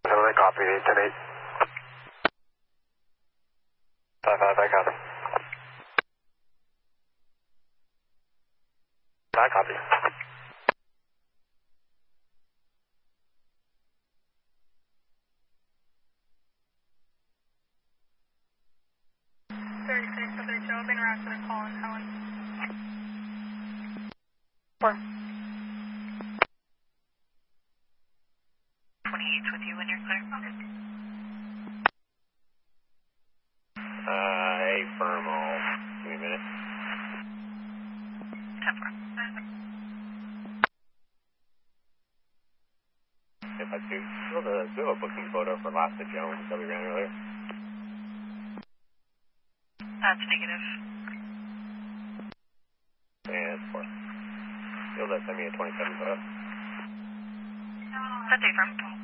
Totally copy, 810-8. 5-5, I copy. I copy. Joe, been around for the call and Helen. 4. 28's with you when you're clear. Okay. Hey, firm all. Give me a minute. 10-4. If I do a booking photo for Lasta Jones that we ran earlier. That's negative. And 4. You'll send me a 27 photo. That's A firm.